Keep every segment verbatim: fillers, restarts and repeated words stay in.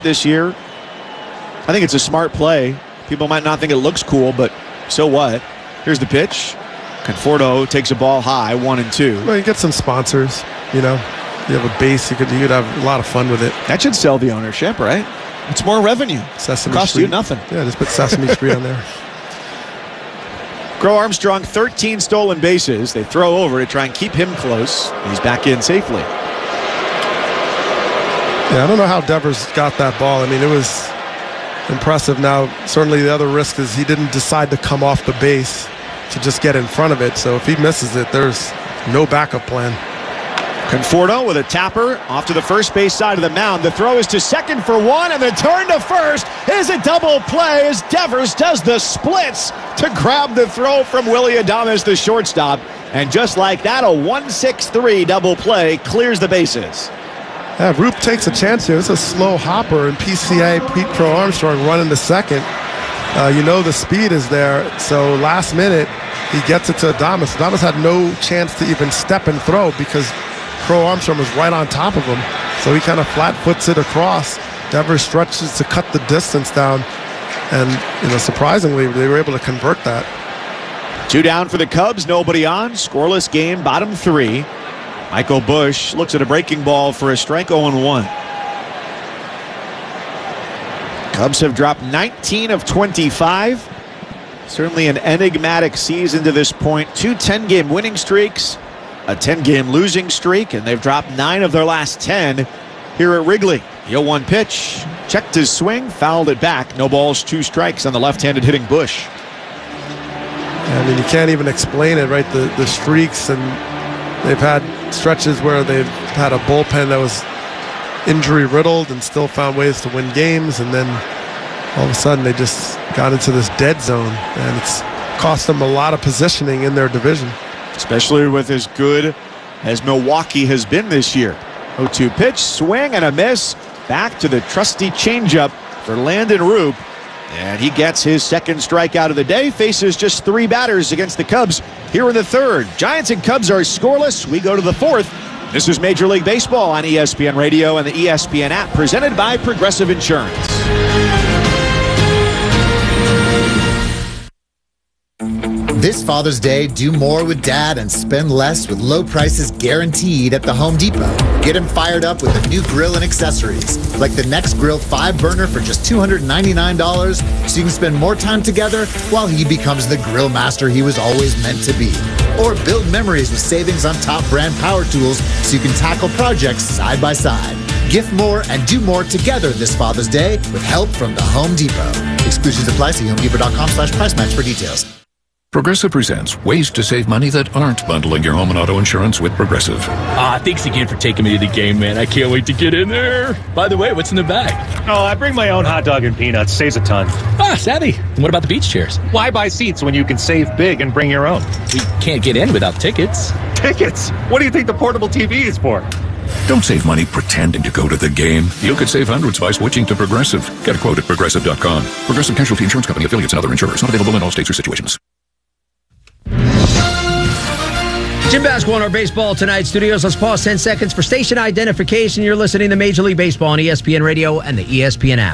this year. I think it's a smart play. People might not think it looks cool, but so what? Here's the pitch. Conforto takes a ball high, one and two. Well, you get some sponsors, you know. You have a base, you could, you could have a lot of fun with it. That should sell the ownership, right? It's more revenue. Sesame Cost Street. you nothing. Yeah, just put Sesame Street on there. Crow Armstrong, thirteen stolen bases. They throw over to try and keep him close. He's back in safely. Yeah, I don't know how Devers got that ball. I mean, it was impressive. Now, certainly the other risk is he didn't decide to come off the base to just get in front of it. So if he misses it, there's no backup plan. Conforto with a tapper off to the first base side of the mound. The throw is to second for one, and the turn to first is a double play as Devers does the splits to grab the throw from Willy Adames, the shortstop. And just like that, a one six three double play clears the bases. Yeah, Roop takes a chance here. It's a slow hopper, and P C A, Pete Crow Armstrong, running to second. Uh, you know the speed is there, so last minute he gets it to Adames. Adames had no chance to even step and throw because Crow Armstrong was right on top of him, so he kind of flat-foots it across. Devers stretches to cut the distance down, and you know, surprisingly, they were able to convert that. Two down for the Cubs, nobody on. Scoreless game, bottom three. Michael Busch looks at a breaking ball for a strike, oh and one. Cubs have dropped nineteen of twenty-five. Certainly an enigmatic season to this point. Two ten-game winning streaks, a ten-game losing streak, and they've dropped nine of their last ten here at Wrigley. The oh one pitch, checked his swing, fouled it back. No balls, two strikes on the left-handed hitting Busch. I mean, you can't even explain it, right? The, the streaks, and they've had stretches where they've had a bullpen that was injury-riddled and still found ways to win games, and then all of a sudden they just got into this dead zone, and it's cost them a lot of positioning in their division. Especially with as good as Milwaukee has been this year. oh two pitch, swing and a miss. Back to the trusty changeup for Landon Roop. And he gets his second strikeout of the day. Faces just three batters against the Cubs here in the third. Giants and Cubs are scoreless. We go to the fourth. This is Major League Baseball on E S P N Radio and the E S P N app, presented by Progressive Insurance. This Father's Day, do more with Dad and spend less with low prices guaranteed at the Home Depot. Get him fired up with a new grill and accessories, like the Next Grill five burner for just two hundred ninety-nine dollars, so you can spend more time together while he becomes the grill master he was always meant to be. Or build memories with savings on top brand power tools so you can tackle projects side by side. Gift more and do more together this Father's Day with help from the Home Depot. Exclusions apply. See homedepot.com slash price match for details. Progressive presents ways to save money that aren't bundling your home and auto insurance with Progressive. Ah, thanks again for taking me to the game, man. I can't wait to get in there. By the way, what's in the bag? Oh, I bring my own hot dog and peanuts. Saves a ton. Ah, savvy. And what about the beach chairs? Why buy seats when you can save big and bring your own? We can't get in without tickets. Tickets? What do you think the portable T V is for? Don't save money pretending to go to the game. You could save hundreds by switching to Progressive. Get a quote at progressive dot com. Progressive Casualty Insurance Company, affiliates, and other insurers. Not available in all states or situations. Jim Basco in our Baseball Tonight studios. Let's pause ten seconds for station identification. You're listening to Major League Baseball on E S P N Radio and the E S P N app.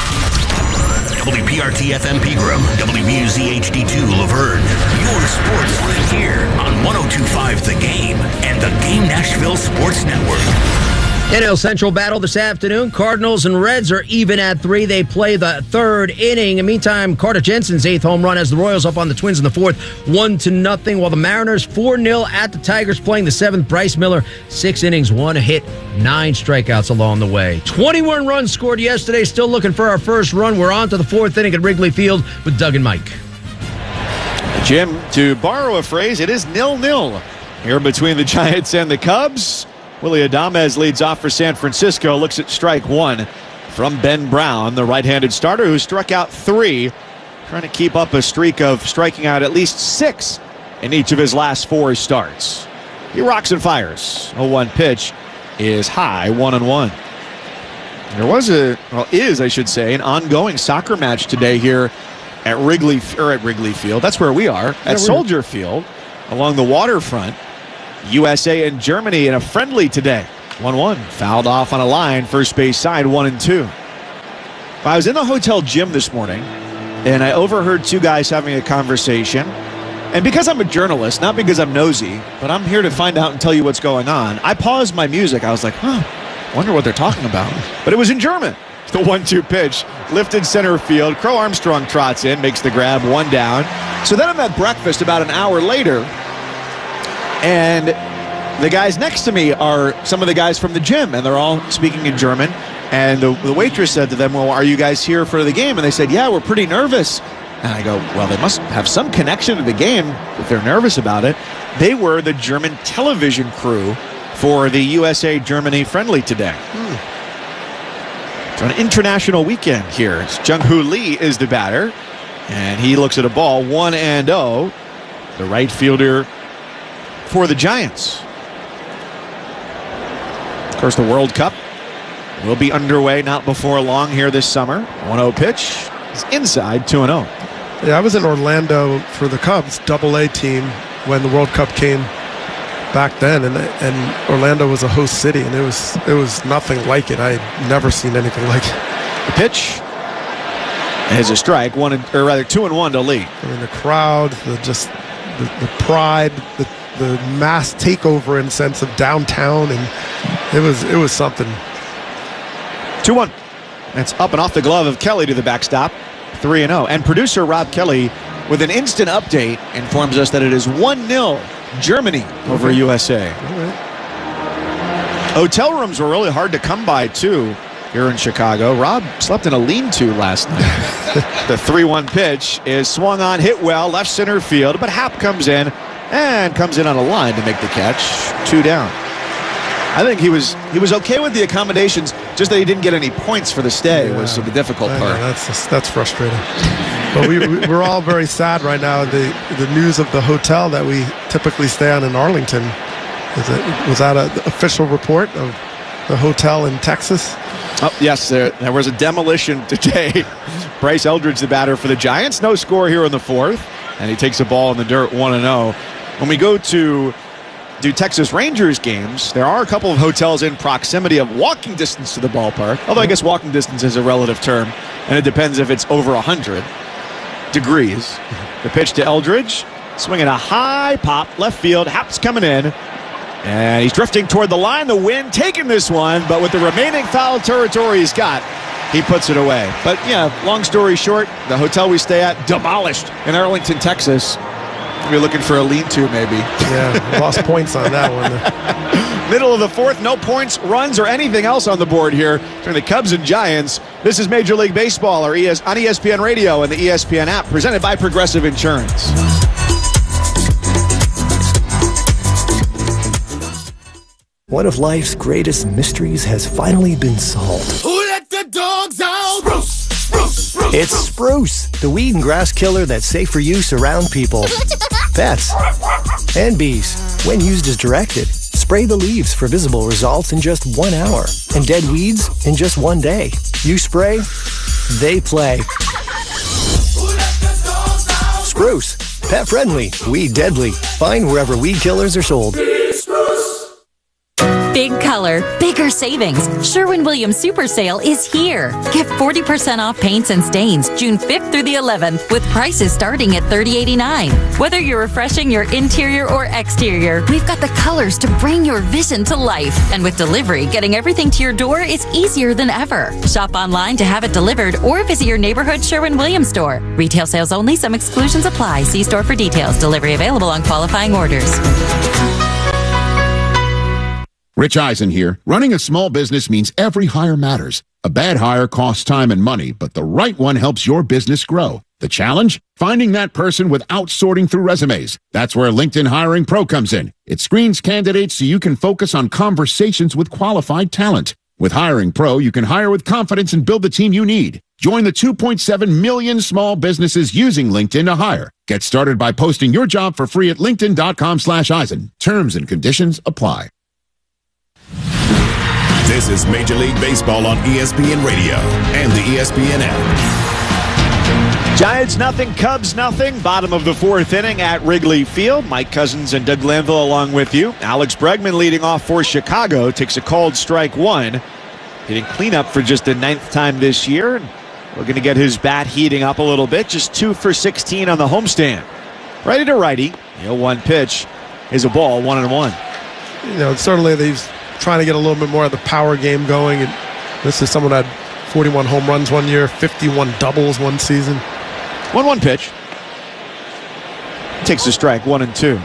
W P R T F M Pegram, W B U Z H D two Laverne. Your sports right here on one oh two point five The Game and the Game Nashville Sports Network. N L Central battle this afternoon. Cardinals and Reds are even at three. They play the third inning. In the meantime, Carter Jensen's eighth home run has the Royals up on the Twins in the fourth, one to nothing. While the Mariners four nil at the Tigers playing the seventh. Bryce Miller, six innings, one hit, nine strikeouts along the way. twenty-one runs scored yesterday. Still looking for our first run. We're on to the fourth inning at Wrigley Field with Doug and Mike. Jim, to borrow a phrase, it is nil-nil here between the Giants and the Cubs. Willy Adames leads off for San Francisco. Looks at strike one from Ben Brown, the right-handed starter who struck out three, trying to keep up a streak of striking out at least six in each of his last four starts. He rocks and fires. oh one pitch is high, one and one. There was a, well, is, I should say, an ongoing soccer match today here at Wrigley, or at Wrigley Field. That's where we are, at yeah, Soldier Field, along the waterfront. U S A and Germany in a friendly today. one one. Fouled off on a line, first base side, one and two. I was in the hotel gym this morning, and I overheard two guys having a conversation. And because I'm a journalist, not because I'm nosy, but I'm here to find out and tell you what's going on, I paused my music. I was like, huh, wonder what they're talking about. But it was in German. The one two pitch, lifted center field. Crow Armstrong trots in, makes the grab, one down. So then I'm at breakfast about an hour later, and the guys next to me are some of the guys from the gym, and they're all speaking in German. And the, the waitress said to them, well, are you guys here for the game? And they said, yeah, we're pretty nervous. And I go, well, they must have some connection to the game if they're nervous about it. They were the German television crew for the U S A-Germany friendly today. Hmm. It's an international weekend here. Jung-Hoo Lee is the batter, and he looks at a ball, one and oh, the right fielder for the Giants. Of course, the World Cup will be underway not before long here this summer. one oh pitch is inside, two and oh. Yeah, I was in Orlando for the Cubs double A team when the World Cup came back then, and and Orlando was a host city, and it was it was nothing like it. I had never seen anything like it. The pitch is a strike, one and, or rather two and one to Lee. I mean, the crowd, the just the, the pride, the the mass takeover in sense of downtown, and it was it was something. two one. That's up and off the glove of Kelly to the backstop. three and oh. And producer Rob Kelly, with an instant update, informs us that it is one nil Germany over Okay. U S A. Right. Hotel rooms were really hard to come by, too, here in Chicago. Rob slept in a lean-to last night. The three one pitch is swung on, hit well, left center field, but Happ comes in and comes in on a line to make the catch. Two down. I think he was he was okay with the accommodations, just that he didn't get any points for the stay Yeah. was the difficult I know, part. that's just, that's frustrating. But we, we we're all very sad right now. The the news of the hotel that we typically stay on in Arlington, is it, was that an official report of the hotel in Texas? Oh, yes, there, there was a demolition today. Bryce Eldridge, the batter for the Giants. No score here in the fourth, and he takes a ball in the dirt, one and oh. When we go to do Texas Rangers games, there are a couple of hotels in proximity of walking distance to the ballpark, although I guess walking distance is a relative term, and it depends if it's over one hundred degrees. The pitch to Eldridge, swinging a high pop, left field. Happ's coming in, and he's drifting toward the line. The wind taking this one, but with the remaining foul territory he's got, he puts it away. But yeah, long story short, the hotel we stay at demolished in Arlington, Texas. We're looking for a lean-to, maybe. Yeah, lost points on that one. Middle of the fourth, no points, runs, or anything else on the board here between the Cubs and Giants. This is Major League Baseball or E S- on E S P N Radio and the E S P N app, presented by Progressive Insurance. One of life's greatest mysteries has finally been solved. Who let the dogs out? Spruce, spruce, spruce. It's Spruce, the weed and grass killer that's safe for use around people, pets, and bees. When used as directed, spray the leaves for visible results in just one hour, and dead weeds in just one day. You spray, they play. Spruce, pet friendly, weed deadly. Find wherever weed killers are sold. Big color, bigger savings. Sherwin-Williams Super Sale is here. Get forty percent off paints and stains June fifth through the eleventh with prices starting at thirty eighty-nine. Whether you're refreshing your interior or exterior, we've got the colors to bring your vision to life. And with delivery, getting everything to your door is easier than ever. Shop online to have it delivered or visit your neighborhood Sherwin-Williams store. Retail sales only. Some exclusions apply. See store for details. Delivery available on qualifying orders. Rich Eisen here. Running a small business means every hire matters. A bad hire costs time and money, but the right one helps your business grow. The challenge? Finding that person without sorting through resumes. That's where LinkedIn Hiring Pro comes in. It screens candidates so you can focus on conversations with qualified talent. With Hiring Pro, you can hire with confidence and build the team you need. Join the two point seven million small businesses using LinkedIn to hire. Get started by posting your job for free at linkedin.com slash Eisen. Terms and conditions apply. This is Major League Baseball on E S P N Radio and the E S P N app. Giants nothing, Cubs nothing. Bottom of the fourth inning at Wrigley Field. Mike Cousins and Doug Glanville along with you. Alex Bregman leading off for Chicago. Takes a called strike one. Hitting cleanup for just the ninth time this year. looking to get his bat heating up a little bit. Just two for sixteen on the homestand. Righty to righty. The oh one pitch is a ball, one and one. You know, certainly he's trying to get a little bit more of the power game going. And this is someone that had forty-one home runs one year, fifty-one doubles one season. one one pitch. Takes a strike, one and two.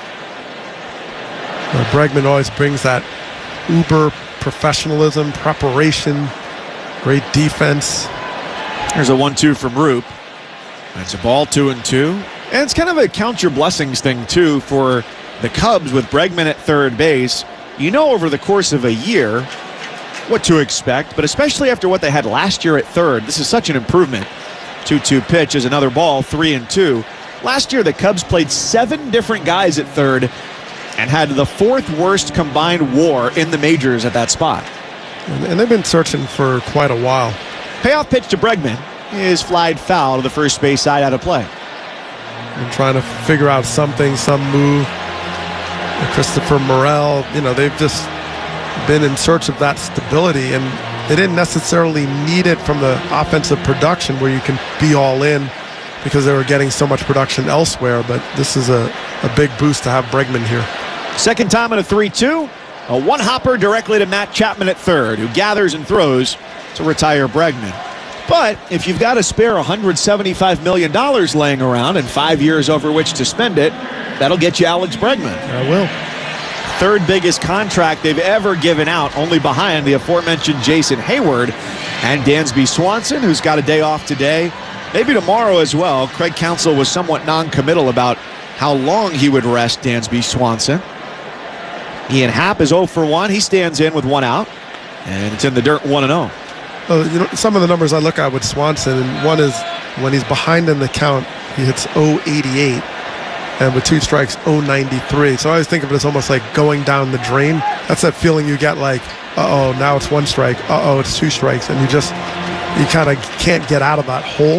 Uh, Bregman always brings that uber professionalism, preparation, great defense. There's a one two from Roop. That's a ball, two and two. And it's kind of a count your blessings thing, too, for the Cubs with Bregman at third base. You know over the course of a year what to expect, but especially after what they had last year at third, this is such an improvement. two two pitch is another ball, three and two. Last year, the Cubs played seven different guys at third and had the fourth worst combined WAR in the majors at that spot. And they've been searching for quite a while. Payoff pitch to Bregman is flied foul to the first base side, out of play. And trying to figure out something, some move. Christopher Morel, you know, they've just been in search of that stability, and they didn't necessarily need it from the offensive production where you can be all in because they were getting so much production elsewhere. But this is a, a big boost to have Bregman here. Second time in a three two. A one-hopper directly to Matt Chapman at third, who gathers and throws to retire Bregman. But if you've got a spare one hundred seventy-five million dollars laying around and five years over which to spend it, that'll get you Alex Bregman. I will. Third biggest contract they've ever given out, only behind the aforementioned Jason Hayward and Dansby Swanson, who's got a day off today, maybe tomorrow as well. Craig Counsell was somewhat non-committal about how long he would rest Dansby Swanson. Ian Happ is oh for one. He stands in with one out, and it's in the dirt, one and oh. Uh, you know, some of the numbers I look at with Swanson, and one is when he's behind in the count, he hits oh eighty-eight, and with two strikes, oh ninety-three. So I always think of it as almost like going down the drain. That's that feeling you get like, uh-oh, now it's one strike, uh-oh, it's two strikes, and you just, you kind of can't get out of that hole.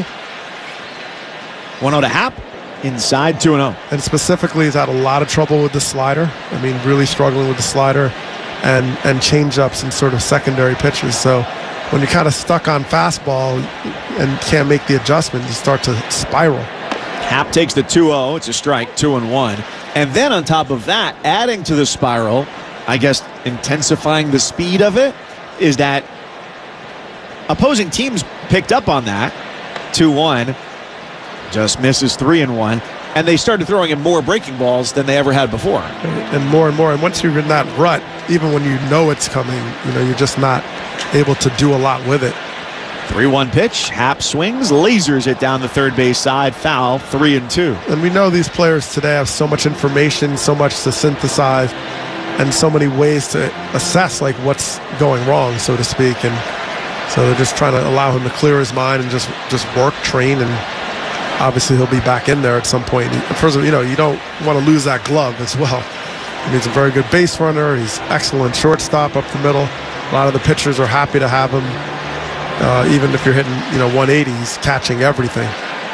one oh to Happ, inside, two and oh. And specifically, he's had a lot of trouble with the slider. I mean, really struggling with the slider and, and change-ups and sort of secondary pitches. So when you're kind of stuck on fastball and can't make the adjustment, you start to spiral. Happ takes the two oh. It's a strike, two and one. And then on top of that, adding to the spiral, I guess intensifying the speed of it, is that opposing teams picked up on that. two one. Just misses three and one. And they started throwing him more breaking balls than they ever had before. And more and more. And once you're in that rut, even when you know it's coming, you know, you're just not able to do a lot with it. three one pitch. Happ swings, lasers it down the third base side. Foul, three and two. And we know these players today have so much information, so much to synthesize, and so many ways to assess like what's going wrong, so to speak. And so they're just trying to allow him to clear his mind and just, just work, train, and obviously he'll be back in there at some point. First of all, you know, you don't want to lose that glove as well. I mean, he's a very good base runner. He's excellent shortstop up the middle. A lot of the pitchers are happy to have him. Uh, even if you're hitting, you know, one eighty, he's catching everything.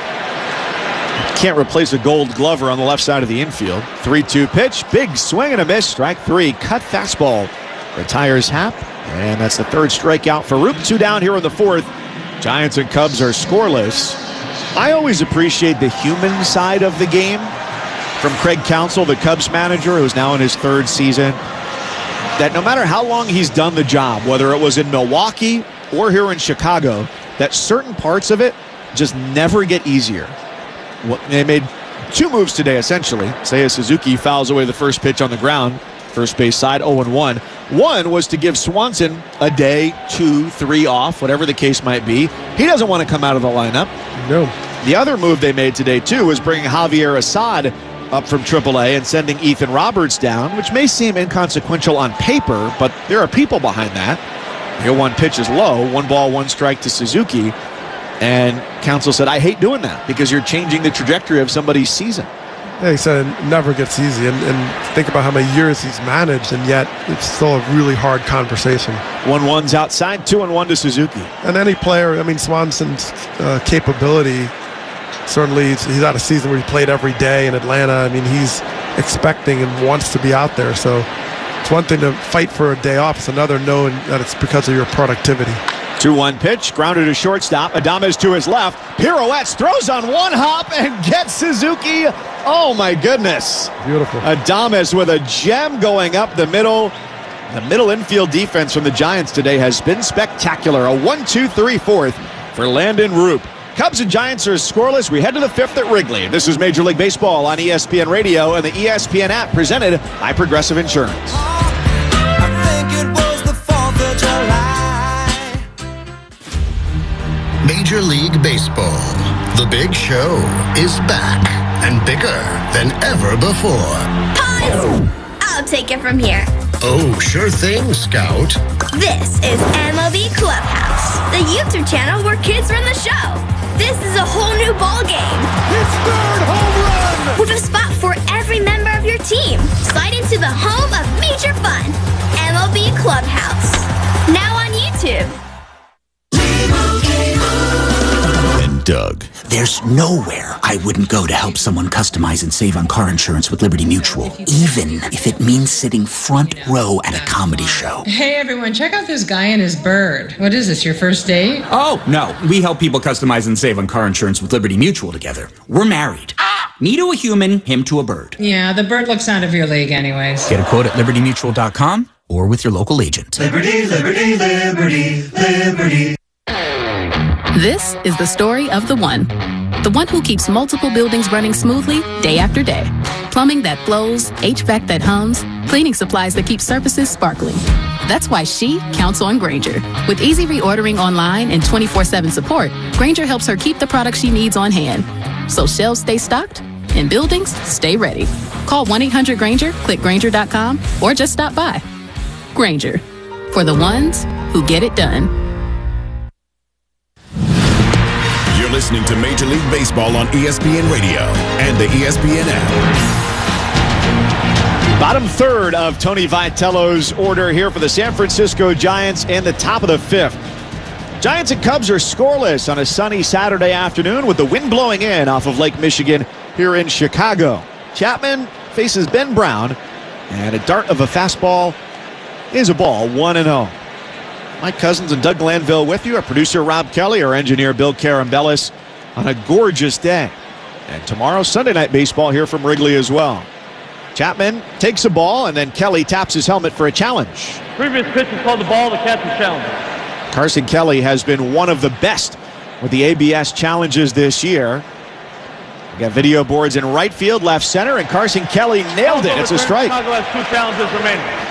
Can't replace a gold glover on the left side of the infield. three two pitch, big swing and a miss. Strike three, cut fastball. Retires Happ, and that's the third strikeout for Roop. Two down here in the fourth. Giants and Cubs are scoreless. I always appreciate the human side of the game from Craig Counsell, the Cubs manager, who's now in his third season, that no matter how long he's done the job, whether it was in Milwaukee or here in Chicago, that certain parts of it just never get easier. What, they made two moves today, essentially. Seiya Suzuki fouls away the first pitch on the ground, first base side, oh and one. One was to give Swanson a day, two, three off, whatever the case might be. He doesn't want to come out of the lineup. No. The other move they made today, too, was bringing Javier Assad up from triple A and sending Ethan Roberts down, which may seem inconsequential on paper, but there are people behind that. The oh one pitch is low, one ball, one strike to Suzuki. And Counsell said, I hate doing that because you're changing the trajectory of somebody's season. Yeah, he said it never gets easy. And, and think about how many years he's managed, and yet it's still a really hard conversation. one one's outside, two and one to Suzuki. And any player, I mean, Swanson's uh, capability, certainly he's, he's had a season where he played every day in Atlanta. I mean, he's expecting and wants to be out there. So it's one thing to fight for a day off. It's another knowing that it's because of your productivity. two one pitch, grounded to shortstop. Adames to his left. Pirouettes, throws on one hop and gets Suzuki. Oh, my goodness. Beautiful. Adames with a gem going up the middle. The middle infield defense from the Giants today has been spectacular. A one two three fourth for Landon Roop. Cubs and Giants are scoreless. We head to the fifth at Wrigley. This is Major League Baseball on E S P N Radio and the E S P N app, presented by Progressive Insurance. I think it was the fourth of July. Major League Baseball. The big show is back and bigger than ever before. Pause! I'll take it from here. Oh, sure thing, Scout. This is M L B Clubhouse, the YouTube channel where kids run the show. This is a whole new ball game. His third home run! With a spot for every member of your team. Slide into the home of major fun. M L B Clubhouse. Now on YouTube. And Doug. There's nowhere I wouldn't go to help someone customize and save on car insurance with Liberty Mutual, even if it means sitting front row at a comedy show. Hey everyone, check out this guy and his bird. What is this, your first date? Oh, no. We help people customize and save on car insurance with Liberty Mutual together. We're married. Me to a human, him to a bird. Yeah, the bird looks out of your league anyways. Get a quote at liberty mutual dot com or with your local agent. Liberty, liberty, liberty, liberty. This is the story of the one. The one who keeps multiple buildings running smoothly day after day. Plumbing that flows, H V A C that hums, cleaning supplies that keep surfaces sparkling. That's why she counts on Grainger. With easy reordering online and twenty-four seven support, Grainger helps her keep the products she needs on hand. So shelves stay stocked and buildings stay ready. Call one eight hundred Grainger, click Grainger dot com, or just stop by. Grainger, for the ones who get it done. You're listening to Major League Baseball on E S P N Radio and the E S P N app. Bottom third of Tony Vitello's order here for the San Francisco Giants and the top of the fifth. Giants and Cubs are scoreless on a sunny Saturday afternoon with the wind blowing in off of Lake Michigan here in Chicago. Chapman faces Ben Brown, and a dart of a fastball is a ball, one and oh. Mike Cousins and Doug Glanville with you. Our producer Rob Kelly, our engineer Bill Carambellis, on a gorgeous day. And tomorrow, Sunday Night Baseball here from Wrigley as well. Chapman takes a ball, and then Kelly taps his helmet for a challenge. Previous pitch is called the ball, the catch is challenge. Carson Kelly has been one of the best with the A B S challenges this year. We got video boards in right field, left center, and Carson Kelly nailed it. It's a strike. Chicago has two challenges remaining.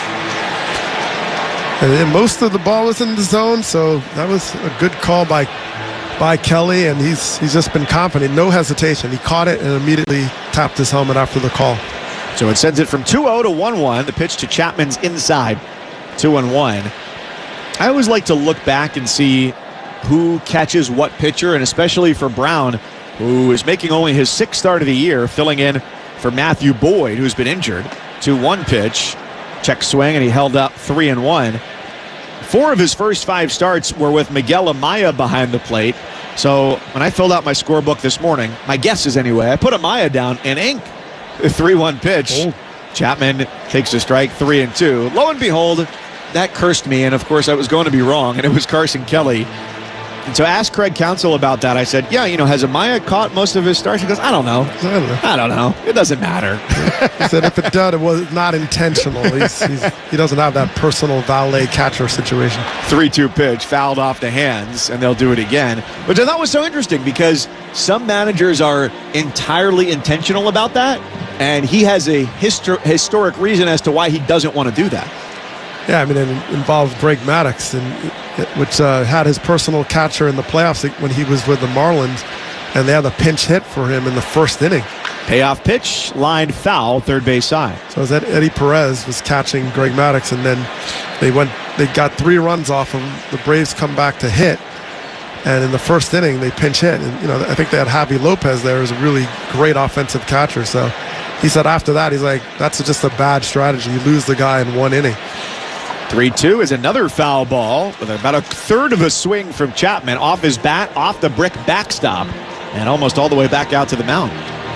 And then most of the ball was in the zone, so that was a good call by by Kelly, and he's he's just been confident, no hesitation. He caught it and immediately tapped his helmet after the call. So it sends it from two oh to one one. The pitch to Chapman's inside, two and one. I always like to look back and see who catches what pitcher, and especially for Brown, who is making only his sixth start of the year, filling in for Matthew Boyd, who's been injured. two one pitch. Check swing, and he held up three and one. Four of his first five starts were with Miguel Amaya behind the plate. So when I filled out my scorebook this morning, my guesses anyway, I put Amaya down in ink. A three one pitch. Oh. Chapman takes a strike, three and two. Lo and behold, that cursed me, and of course I was going to be wrong, and it was Carson Kelly. And so I asked Craig Counsell about that. I said, yeah, you know, has Amaya caught most of his starts? He goes, I don't know. I don't know. I don't know. It doesn't matter. He said if it did, it was not intentional. He's, he's, he doesn't have that personal valet catcher situation. three two pitch, fouled off the hands, and they'll do it again. Which I thought was so interesting because some managers are entirely intentional about that, and he has a histor- historic reason as to why he doesn't want to do that. Yeah, I mean, it involved Greg Maddux, and which uh, had his personal catcher in the playoffs when he was with the Marlins, and they had a pinch hit for him in the first inning. Payoff pitch, lined foul, third base side. So as Eddie Perez was catching Greg Maddux, and then they went, they got three runs off him. The Braves come back to hit, and in the first inning they pinch hit. And you know, I think they had Javi Lopez there, who's a really great offensive catcher. So he said after that, he's like, that's just a bad strategy. You lose the guy in one inning. three two is another foul ball with about a third of a swing from Chapman off his bat, off the brick backstop, and almost all the way back out to the mound.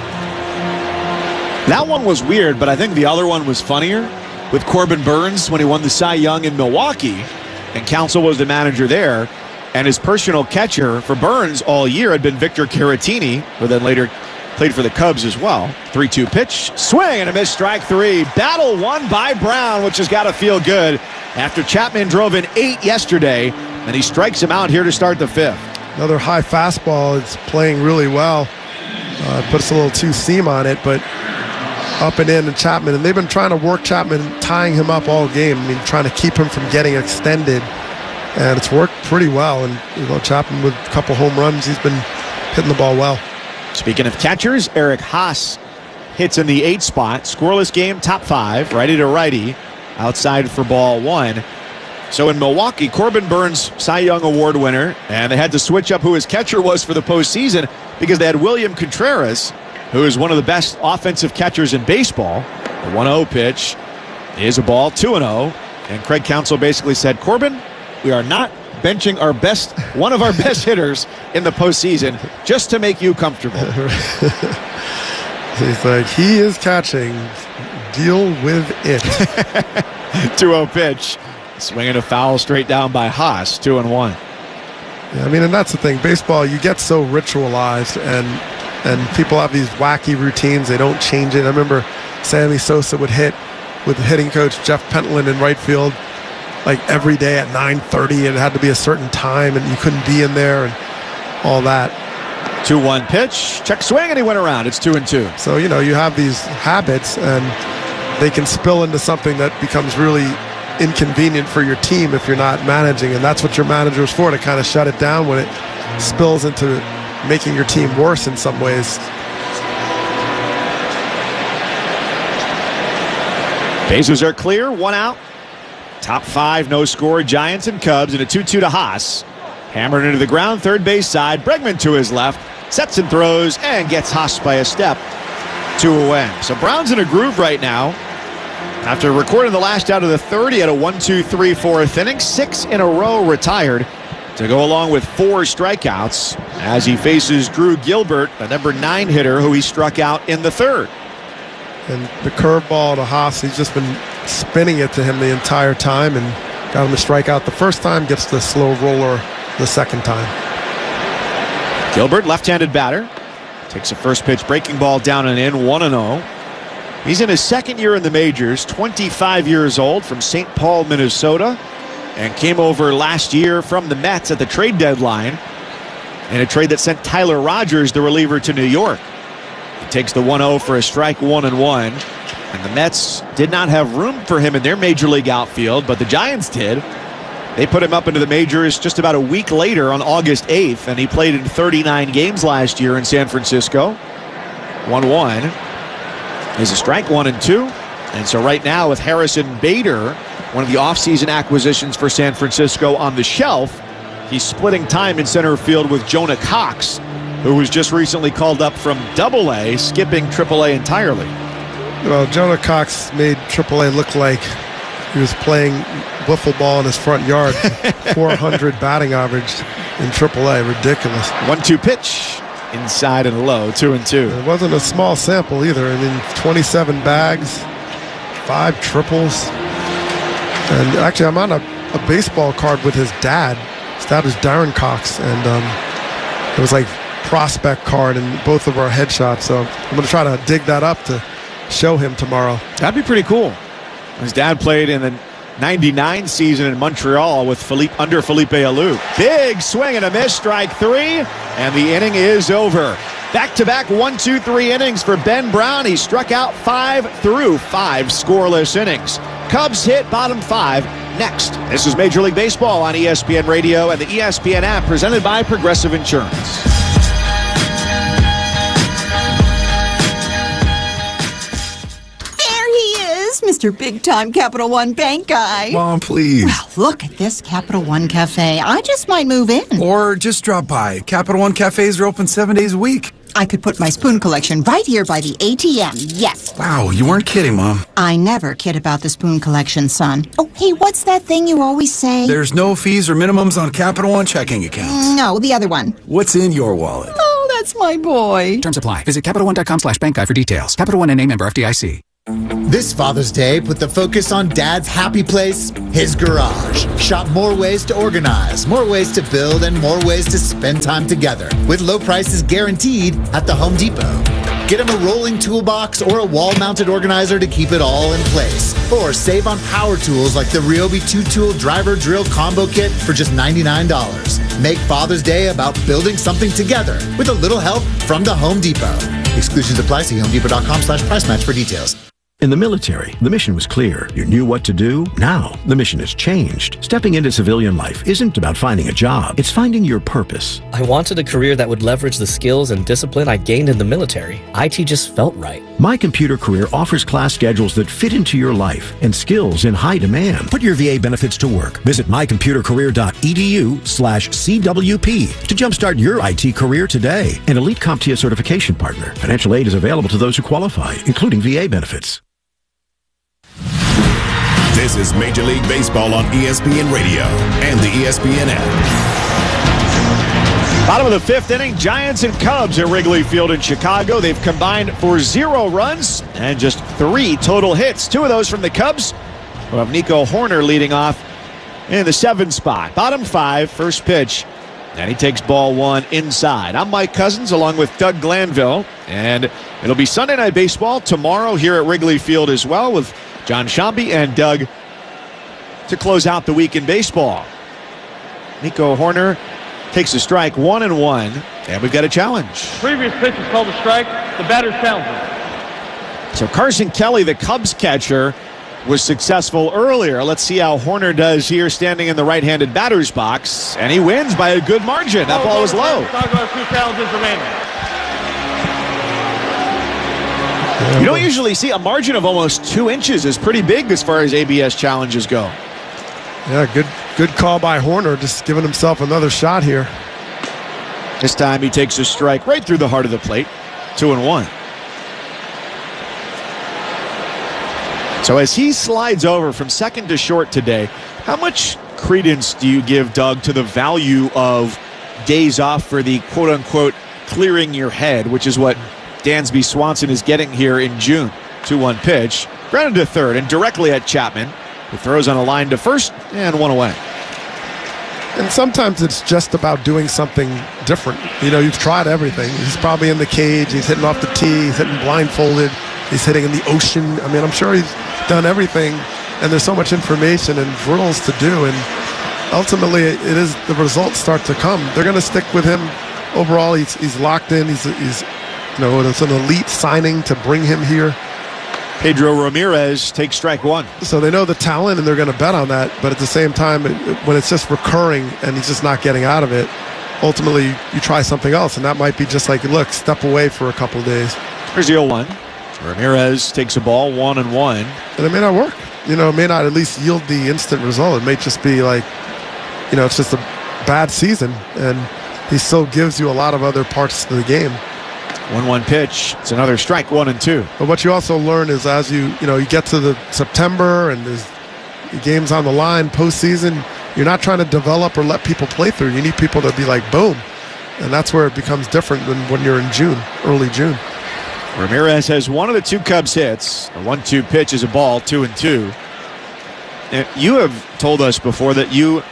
That one was weird, but I think the other one was funnier with Corbin Burns when he won the Cy Young in Milwaukee. and Counsell was the manager there. And his personal catcher for Burns all year had been Victor Caratini, who then later played for the Cubs as well. three two pitch, swing and a miss, strike three. Battle won by Brown, which has got to feel good after Chapman drove in eight yesterday, and he strikes him out here to start the fifth. Another high fastball. It's playing really well. Uh, puts a little two seam on it, but up and in and Chapman. And they've been trying to work Chapman, tying him up all game. I mean, trying to keep him from getting extended. And it's worked pretty well. And you know, Chapman with a couple home runs, he's been hitting the ball well. Speaking of catchers, Eric Haas hits in the eight spot. Scoreless game, top five, righty to righty, outside for ball one. So in Milwaukee, Corbin Burns, Cy Young Award winner, and they had to switch up who his catcher was for the postseason because they had William Contreras, who is one of the best offensive catchers in baseball. The one oh pitch is a ball, two and oh. And Craig Counsell basically said, Corbin, we are not benching our best, one of our best hitters in the postseason just to make you comfortable. He's like, he is catching. Deal with it. two oh pitch. Swinging a foul straight down by Haas, two and one. Yeah, I mean, and that's the thing. Baseball, you get so ritualized, and and people have these wacky routines. They don't change it. I remember Sammy Sosa would hit with hitting coach Jeff Pentland in right field like every day at nine thirty. It had to be a certain time, and you couldn't be in there and all that. two one pitch, check swing, and he went around. It's two and two. So, you know, you have these habits, and they can spill into something that becomes really inconvenient for your team if you're not managing, and that's what your manager is for, to kind of shut it down when it spills into making your team worse in some ways. Bases are clear, one out. Top five, no score, Giants and Cubs, and a two two to Haas. Hammered into the ground, third base side. Bregman to his left, sets and throws, and gets Haas by a step. Two away. So Brown's in a groove right now. After recording the last out of the third, he had a one two three fourth inning, six in a row retired to go along with four strikeouts as he faces Drew Gilbert, the number nine hitter who he struck out in the third. And the curveball to Haas, he's just been spinning it to him the entire time and got him to strike out the first time, gets the slow roller the second time. Gilbert, left-handed batter, takes a first pitch breaking ball down and in, one and oh. He's in his second year in the majors, twenty-five years old, from Saint Paul, Minnesota, and came over last year from the Mets at the trade deadline in a trade that sent Tyler Rogers, the reliever, to New York. He takes the one oh for a strike, one and one, and the Mets did not have room for him in their major league outfield, but the Giants did. They put him up into the majors just about a week later on August eighth, and he played in thirty-nine games last year in San Francisco. one one. Is a strike, one and two. And so right now with Harrison Bader, one of the offseason acquisitions for San Francisco, on the shelf, he's splitting time in center field with Jonah Cox, who was just recently called up from Double A, skipping Triple A entirely. Well, Jonah Cox made Triple A look like he was playing wiffle ball in his front yard. four hundred batting average in Triple A. Ridiculous. one two pitch. Inside and low, two and two. It wasn't a small sample either. I mean, twenty-seven bags, five triples. And actually, I'm on a, a baseball card with his dad. His dad is Darren Cox, and um, it was like prospect card and both of our headshots. So I'm going to try to dig that up to show him tomorrow. That'd be pretty cool. His dad played in the ninety-nine season in Montreal with Philippe, under Felipe Alou. Big swing and a miss, strike three, and the inning is over. Back-to-back one two three innings for Ben Brown. He struck out five through five scoreless innings. Cubs hit bottom five next. This is Major League Baseball on E S P N Radio and the E S P N app, presented by Progressive Insurance. Mister Big-Time Capital One Bank guy. Mom, please. Well, look at this Capital One Cafe. I just might move in. Or just drop by. Capital One Cafes are open seven days a week. I could put my spoon collection right here by the A T M. Yes. Wow, you weren't kidding, Mom. I never kid about the spoon collection, son. Oh, hey, what's that thing you always say? There's no fees or minimums on Capital One checking accounts. No, the other one. What's in your wallet? Oh, that's my boy. Terms apply. Visit CapitalOne.com slash bank guide for details. Capital One N A member F D I C. This Father's Day, put the focus on Dad's happy place, his garage. Shop more ways to organize, more ways to build, and more ways to spend time together with low prices guaranteed at the Home Depot. Get him a rolling toolbox or a wall-mounted organizer to keep it all in place. Or save on power tools like the Ryobi two-tool driver drill combo kit for just ninety-nine dollars. Make Father's Day about building something together with a little help from the Home Depot. Exclusions apply. See homedepot.com slash price match for details. In the military, the mission was clear. You knew what to do. Now, the mission has changed. Stepping into civilian life isn't about finding a job. It's finding your purpose. I wanted a career that would leverage the skills and discipline I gained in the military. I T just felt right. My Computer Career offers class schedules that fit into your life and skills in high demand. Put your V A benefits to work. Visit mycomputercareer.edu slash CWP to jumpstart your I T career today. An Elite CompTIA certification partner. Financial aid is available to those who qualify, including V A benefits. This is Major League Baseball on E S P N Radio and the E S P N app. Bottom of the fifth inning, Giants and Cubs at Wrigley Field in Chicago. They've combined for zero runs and just three total hits. Two of those from the Cubs. We'll have Nico Hoerner leading off in the seventh spot. Bottom five, first pitch. And he takes ball one inside. I'm Mike Cousins along with Doug Glanville. And it'll be Sunday Night Baseball tomorrow here at Wrigley Field as well with John Shambi and Doug to close out the week in baseball. Nico Hoerner takes a strike, one and one, and we've got a challenge. Previous pitch is called a strike. The batter's challenging. So Carson Kelly, the Cubs catcher, was successful earlier. Let's see how Hoerner does here standing in the right-handed batter's box, and he wins by a good margin. That ball was low. Two challenges remaining. You don't usually see a margin of almost two inches is pretty big as far as A B S challenges go. Yeah, good good call by Hoerner, just giving himself another shot here. This time he takes a strike right through the heart of the plate. Two and one. So as he slides over from second to short today, how much credence do you give, Doug, to the value of days off for the quote-unquote clearing your head, which is what Dansby Swanson is getting here in June? two one pitch, grounded to third and directly at Chapman, who throws on a line to first and one away. And sometimes it's just about doing something different. You know, you've tried everything. He's probably in the cage. He's hitting off the tee. He's hitting blindfolded. He's hitting in the ocean. I mean, I'm sure he's done everything. And there's so much information and drills to do. And ultimately, it is the results start to come. They're going to stick with him. Overall, he's he's locked in. He's he's you know, it's an elite signing to bring him here. Pedro Ramirez takes strike one. So they know the talent, and they're going to bet on that. But at the same time, it, when it's just recurring and he's just not getting out of it, ultimately you try something else, and that might be just like, look, step away for a couple of days. Here's the oh one. Ramirez takes a ball, one and one. And it may not work. You know, it may not at least yield the instant result. It may just be like, you know, it's just a bad season, and he still gives you a lot of other parts of the game. one one pitch. It's another strike, one and two. But what you also learn is as you, you know, you get to the September and there's games on the line, postseason, you're not trying to develop or let people play through. You need people to be like, boom. And that's where it becomes different than when you're in June, early June. Ramirez has one of the two Cubs hits. A one two pitch is a ball, two and two. Now, you have told us before that you,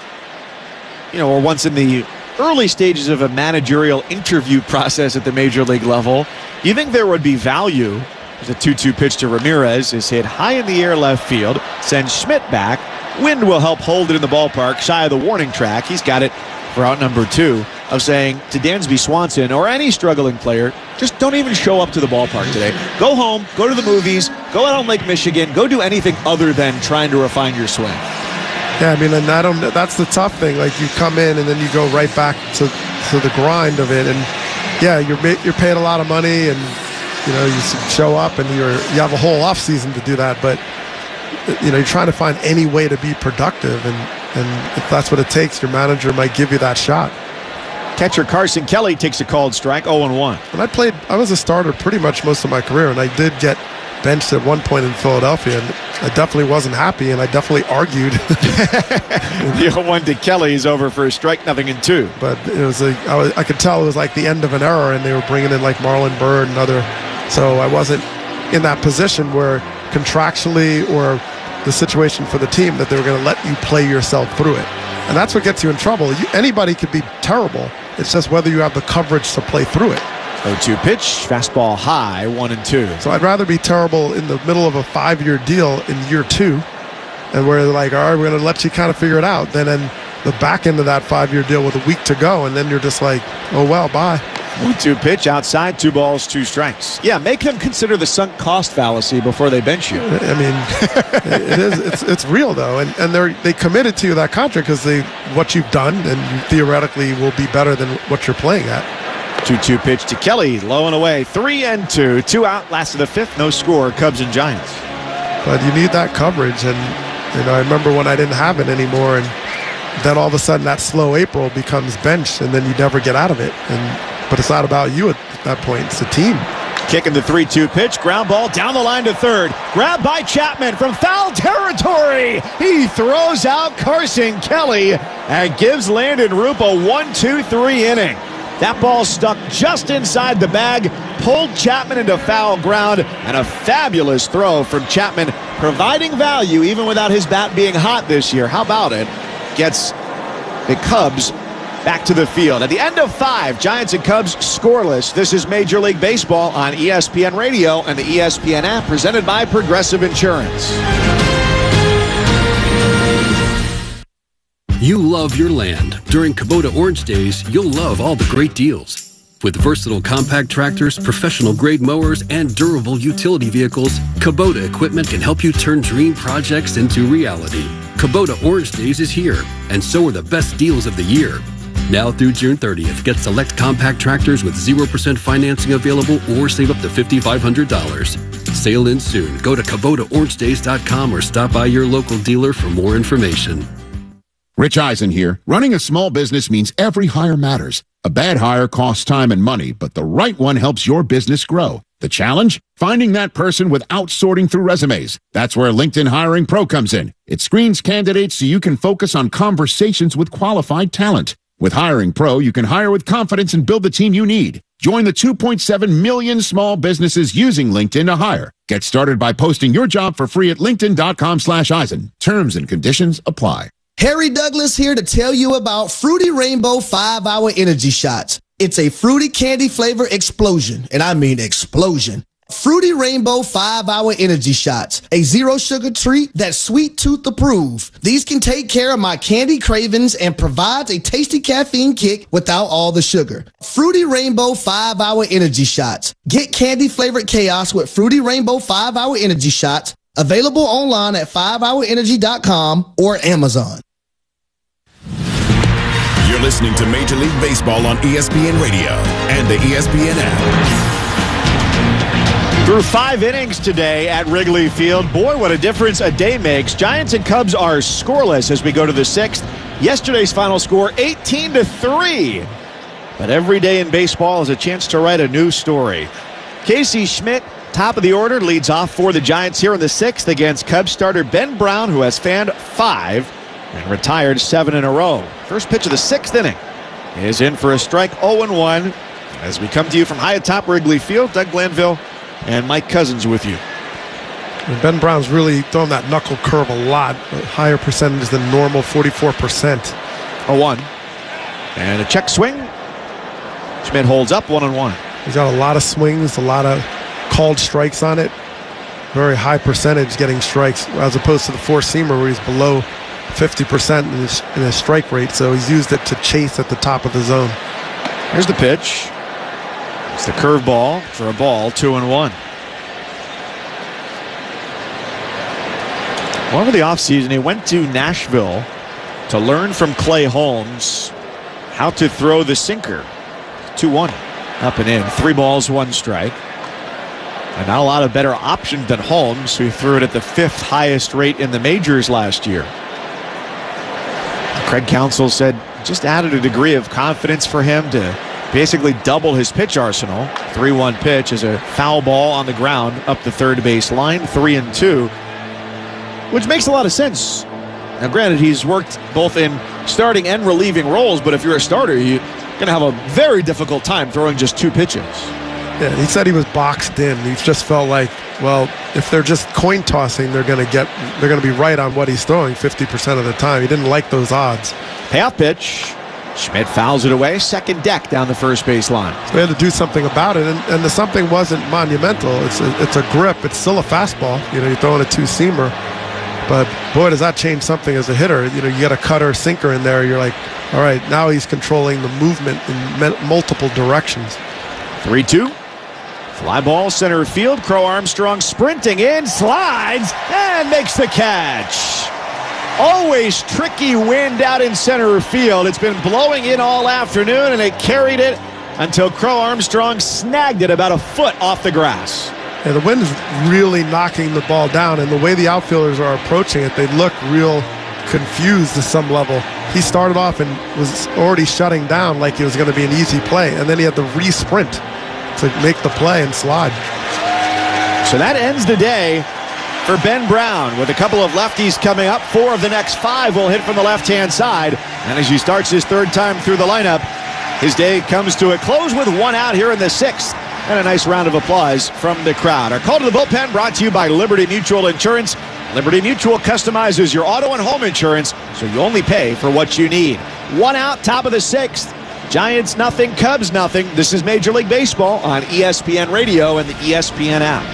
you know, were once in the early stages of a managerial interview process at the major league level. Do you think there would be value? There's a two two pitch to Ramirez is hit high in the air left field, sends Schmidt back. Wind will help hold it in the ballpark, shy of the warning track. He's got it for out number two, of saying to Dansby Swanson or any struggling player, just don't even show up to the ballpark today. Go home, go to the movies, go out on Lake Michigan, go do anything other than trying to refine your swing. Yeah, I mean, and I don't. That's the tough thing. Like, you come in and then you go right back to to the grind of it, and yeah, you're you're paid a lot of money, and you know you show up and you're you have a whole off season to do that, but you know you're trying to find any way to be productive, and and if that's what it takes, your manager might give you that shot. Catcher Carson Kelly takes a called strike, oh and one. And I played. I was a starter pretty much most of my career, and I did get benched at one point in Philadelphia, and I definitely wasn't happy, and I definitely argued. The oh one to Kelly is over for a strike, nothing in two. But it was a, I, was, I could tell it was like the end of an era, and they were bringing in like Marlon Byrd and other. So I wasn't in that position where contractually or the situation for the team that they were going to let you play yourself through it. And that's what gets you in trouble. You, anybody could be terrible. It's just whether you have the coverage to play through it. oh two pitch, fastball high, one and two. So I'd rather be terrible in the middle of a five-year deal in year two, and where they're like, all right, we're going to let you kind of figure it out, than in the back end of that five-year deal with a week to go, and then you're just like, oh, well, bye. one two pitch outside, two balls, two strikes. Yeah, make them consider the sunk cost fallacy before they bench you. I mean, it is, it's it's real, though, and, and they're they committed to you that contract because they what you've done, and you theoretically will be better than what you're playing at. two two pitch to Kelly, low and away, three and two. Two out, last of the fifth, no score, Cubs and Giants. But you need that coverage, and you know I remember when I didn't have it anymore, and then all of a sudden that slow April becomes benched, and then you never get out of it. And but it's not about you at that point; it's the team. Kicking the three two pitch, ground ball down the line to third. Grabbed by Chapman from foul territory. He throws out Carson Kelly and gives Landon Roop a one two three inning. That ball stuck just inside the bag, pulled Chapman into foul ground, and a fabulous throw from Chapman, providing value even without his bat being hot this year. How about it? Gets the Cubs back to the field. At the end of five, Giants and Cubs scoreless. This is Major League Baseball on E S P N Radio and the E S P N app, presented by Progressive Insurance. You love your land. During Kubota Orange Days, you'll love all the great deals. With versatile compact tractors, professional-grade mowers, and durable utility vehicles, Kubota equipment can help you turn dream projects into reality. Kubota Orange Days is here, and so are the best deals of the year. Now through June thirtieth, get select compact tractors with zero percent financing available or save up to five thousand five hundred dollars. Sale ends soon. Go to Kubota Orange Days dot com or stop by your local dealer for more information. Rich Eisen here. Running a small business means every hire matters. A bad hire costs time and money, but the right one helps your business grow. The challenge? Finding that person without sorting through resumes. That's where LinkedIn Hiring Pro comes in. It screens candidates so you can focus on conversations with qualified talent. With Hiring Pro, you can hire with confidence and build the team you need. Join the two point seven million small businesses using LinkedIn to hire. Get started by posting your job for free at linkedin.com slash Eisen. Terms and conditions apply. Harry Douglas here to tell you about Fruity Rainbow five hour Energy Shots. It's a fruity candy flavor explosion, and I mean explosion. Fruity Rainbow five hour Energy Shots, a zero sugar treat that's sweet tooth approved. These can take care of my candy cravings and provides a tasty caffeine kick without all the sugar. Fruity Rainbow five hour Energy Shots. Get candy flavored chaos with Fruity Rainbow five hour Energy Shots. Available online at five hour energy dot com or Amazon. You're listening to Major League Baseball on E S P N Radio and the E S P N app. Through five innings today at Wrigley Field. Boy, what a difference a day makes. Giants and Cubs are scoreless as we go to the sixth. Yesterday's final score, eighteen to three. But every day in baseball is a chance to write a new story. Casey Schmidt, top of the order, leads off for the Giants here in the sixth against Cubs starter Ben Brown, who has fanned five and retired seven in a row. First pitch of the sixth inning is in for a strike, oh and one. As we come to you from high atop Wrigley Field, Doug Glanville and Mike Cousins with you. And Ben Brown's really thrown that knuckle curve a lot, a higher percentage than normal, forty-four percent. oh one. And a check swing. Schmidt holds up one and one. He's got a lot of swings, a lot of called strikes on it. Very high percentage getting strikes as opposed to the four-seamer where he's below fifty percent in his, in his strike rate. So he's used it to chase at the top of the zone. Here's the pitch. It's the curveball for a ball, two and one. Well, over the offseason, he went to Nashville to learn from Clay Holmes how to throw the sinker. two one. Up and in. Three balls, one strike. And not a lot of better options than Holmes, who threw it at the fifth highest rate in the majors last year. Craig Counsell said just added a degree of confidence for him to basically double his pitch arsenal. three one pitch is a foul ball on the ground up the third base line, three and two, which makes a lot of sense. Now, granted, he's worked both in starting and relieving roles, but if you're a starter, you're going to have a very difficult time throwing just two pitches. Yeah, he said he was boxed in. He just felt like, well, if they're just coin tossing, they're going to get, they're going to be right on what he's throwing fifty percent of the time. He didn't like those odds. Payoff pitch. Schmidt fouls it away. Second deck down the first base line. So they had to do something about it, and, and the something wasn't monumental. It's a, it's a grip. It's still a fastball. You know, you're throwing a two-seamer. But, boy, does that change something as a hitter. You know, you get a cutter, sinker in there. You're like, all right, now he's controlling the movement in multiple directions. three two. Fly ball center field. Crow Armstrong sprinting in, slides, and makes the catch. Always tricky wind out in center field. It's been blowing in all afternoon, and it carried it until Crow Armstrong snagged it about a foot off the grass. Yeah, the wind is really knocking the ball down, and the way the outfielders are approaching it, they look real confused to some level. He started off and was already shutting down like it was going to be an easy play, and then he had to re-sprint to make the play and slide. So that ends the day for Ben Brown, with a couple of lefties coming up. Four of the next five will hit from the left-hand side. And as he starts his third time through the lineup, his day comes to a close with one out here in the sixth. And a nice round of applause from the crowd. Our call to the bullpen brought to you by Liberty Mutual Insurance. Liberty Mutual customizes your auto and home insurance, so you only pay for what you need. One out, top of the sixth. Giants nothing, Cubs nothing. This is Major League Baseball on E S P N Radio and the E S P N app.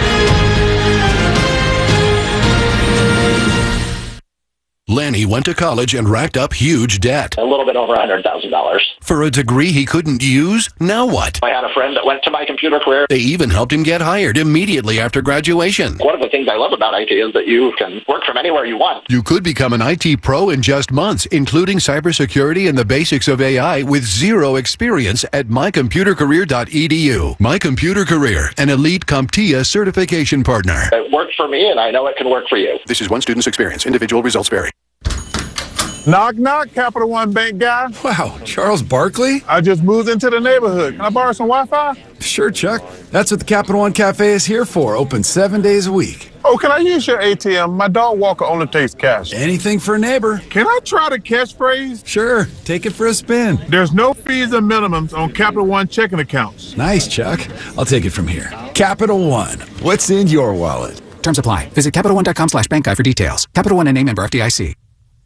Lanny went to college and racked up huge debt. A little bit over one hundred thousand dollars. For a degree he couldn't use? Now what? I had a friend that went to my computer career. They even helped him get hired immediately after graduation. One of the things I love about I T is that you can work from anywhere you want. You could become an I T pro in just months, including cybersecurity and the basics of A I with zero experience at my computer career dot e d u. My Computer Career, an elite CompTIA certification partner. It worked for me, and I know it can work for you. This is one student's experience. Individual results vary. Knock, knock, Capital One Bank guy. Wow, Charles Barkley? I just moved into the neighborhood. Can I borrow some Wi-Fi? Sure, Chuck. That's what the Capital One Cafe is here for. Open seven days a week. Oh, can I use your A T M? My dog Walker only takes cash. Anything for a neighbor. Can I try the catchphrase? Sure. Take it for a spin. There's no fees and minimums on Capital One checking accounts. Nice, Chuck. I'll take it from here. Capital One. What's in your wallet? Terms apply. Visit Capital One dot com slash bank guide for details. Capital One and name member F D I C.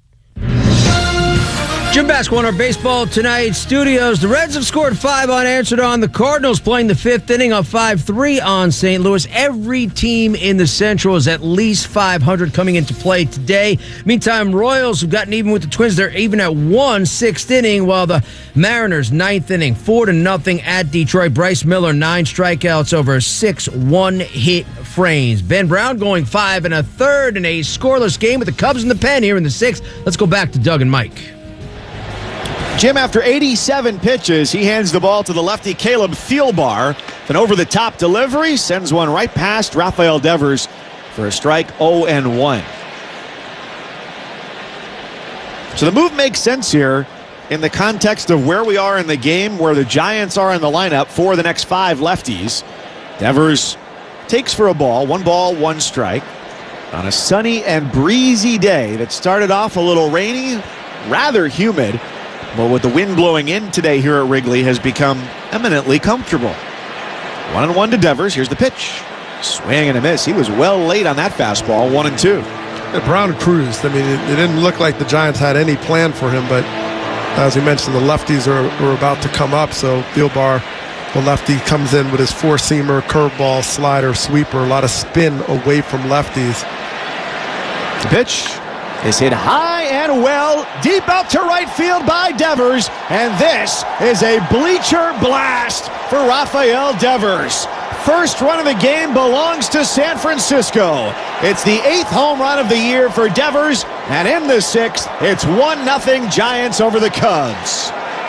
Jim Basco on our baseball tonight studios. The Reds have scored five unanswered on the Cardinals, playing the fifth inning of five three on Saint Louis. Every team in the Central is at least five hundred coming into play today. Meantime, Royals have gotten even with the Twins. They're even at one sixth inning, while the Mariners ninth inning, four to nothing at Detroit. Bryce Miller, nine strikeouts over six one-hit frames. Ben Brown going five and a third in a scoreless game with the Cubs in the pen here in the sixth. Let's go back to Doug and Mike. Jim, after eighty-seven pitches, he hands the ball to the lefty Caleb Thielbar. An over-the-top delivery sends one right past Rafael Devers for a strike, oh and one. So the move makes sense here in the context of where we are in the game, where the Giants are in the lineup for the next five lefties. Devers takes for a ball, one ball, one strike, on a sunny and breezy day that started off a little rainy, rather humid. But with the wind blowing in today here at Wrigley, has become eminently comfortable. One and one to Devers. Here's the pitch. Swing and a miss. He was well late on that fastball. One and two. Yeah, Brown cruised. I mean, it, it didn't look like the Giants had any plan for him, but as we mentioned, the lefties are, were about to come up. So Thielbar, the lefty, comes in with his four-seamer, curveball, slider, sweeper, a lot of spin away from lefties. The pitch is hit high and well, deep out to right field by Devers, and this is a bleacher blast for Rafael Devers. First run of the game belongs to San Francisco. It's the eighth home run of the year for Devers, and in the sixth, it's one nothing Giants over the Cubs.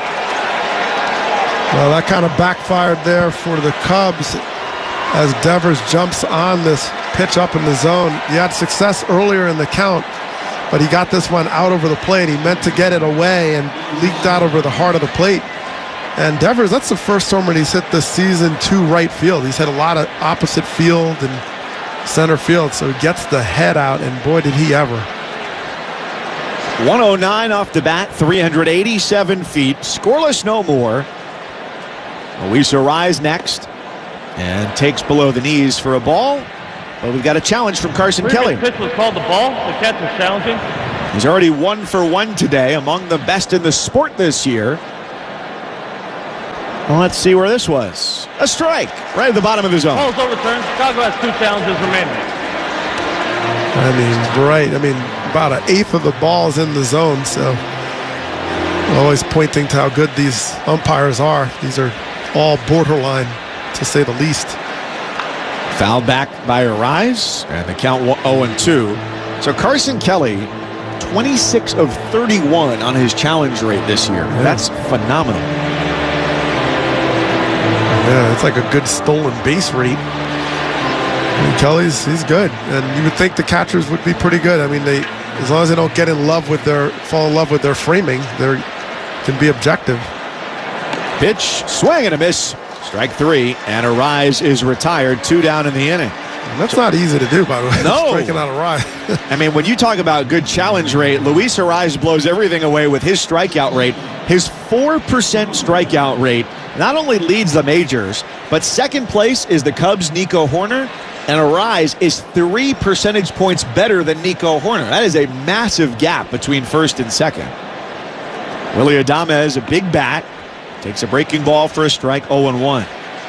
Well, that kind of backfired there for the Cubs as Devers jumps on this pitch up in the zone. He had success earlier in the count, but he got this one out over the plate. He meant to get it away and leaked out over the heart of the plate. And Devers, that's the first home run he's hit this season to right field. He's hit a lot of opposite field and center field, so he gets the head out, and boy, did he ever. one oh nine off the bat, three hundred eighty-seven feet, scoreless no more. Luis Arraez next. and takes below the knees for a ball. But we've got a challenge from Carson Kelly. Pitch was called the ball. The catch was challenging. He's already one for one today, among the best in the sport this year. Well, let's see where this was. A strike right at the bottom of the zone. Ball's overturned. Chicago has two challenges remaining. I mean, right. I mean, about an eighth of the ball's in the zone, so always pointing to how good these umpires are. These are all borderline, to say the least. Fouled back by Arise, and the count oh and two. So Carson Kelly, twenty-six of thirty-one on his challenge rate this year. Yeah. That's phenomenal. Yeah, it's like a good stolen base rate. I mean, Kelly's he's good, and you would think the catchers would be pretty good. I mean, they as long as they don't get in love with their fall in love with their framing, they can be objective. Pitch, swing and a miss. Strike three, and Arise is retired. Two down in the inning. That's not easy to do, by the way. No. Striking out Arise. I mean, when you talk about good challenge rate, Luis Arise blows everything away with his strikeout rate. His four percent strikeout rate not only leads the majors, but second place is the Cubs' Nico Hoerner, and Arise is three percentage points better than Nico Hoerner. That is a massive gap between first and second. Willy Adames, a big bat, takes a breaking ball for a strike, oh and one.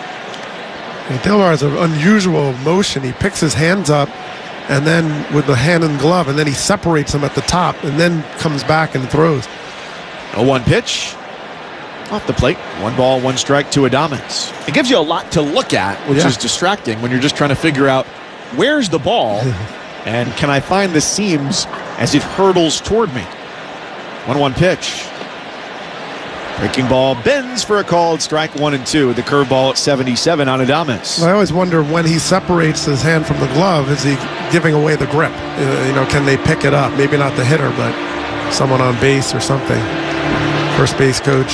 Delmar has an unusual motion. He picks his hands up, and then with the hand and glove, and then he separates them at the top, and then comes back and throws. oh one pitch. Off the plate. One ball, one strike to Adames. It gives you a lot to look at, which yeah. is distracting when you're just trying to figure out where's the ball and can I find the seams as it hurtles toward me. one one pitch. Breaking ball bends for a called strike, one and two. The curveball at seventy-seven on Adames. I always wonder when he separates his hand from the glove, is he giving away the grip? Uh, you know, can they pick it up? Maybe not the hitter, but someone on base or something. First base coach.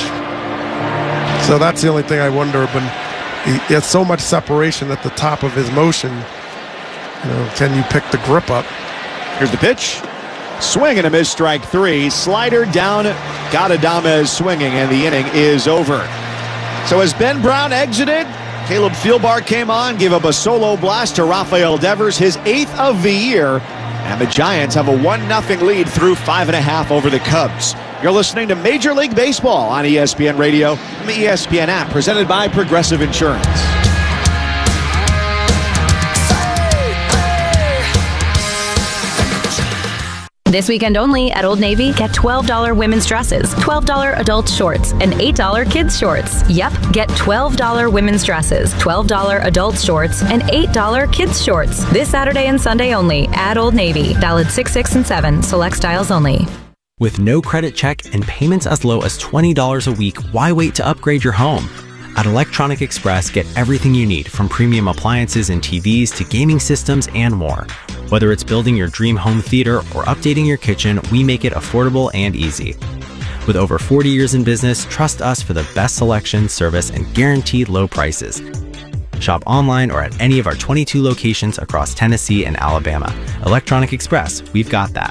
So that's the only thing I wonder. When he, he has so much separation at the top of his motion, you know, can you pick the grip up? Here's the pitch. Swing and a miss, strike three. Slider down, got Adames swinging, and the inning is over. So as Ben Brown exited, Caleb Thielbar came on, gave up a solo blast to Rafael Devers, his eighth of the year, and the Giants have a one nothing lead through five and a half over the Cubs. You're listening to Major League Baseball on E S P N Radio and the E S P N app, presented by Progressive Insurance. This weekend only at Old Navy, get twelve dollars women's dresses, twelve dollars adult shorts, and eight dollars kids shorts. Yep, get twelve dollars women's dresses, twelve dollars adult shorts, and eight dollars kids shorts. This Saturday and Sunday only at Old Navy. Valid six, six, and seven. Select styles only. With no credit check and payments as low as twenty dollars a week, why wait to upgrade your home? At Electronic Express, get everything you need, from premium appliances and T Vs to gaming systems and more. Whether it's building your dream home theater or updating your kitchen, we make it affordable and easy. With over forty years in business, trust us for the best selection, service, and guaranteed low prices. Shop online or at any of our twenty-two locations across Tennessee and Alabama. Electronic Express, we've got that.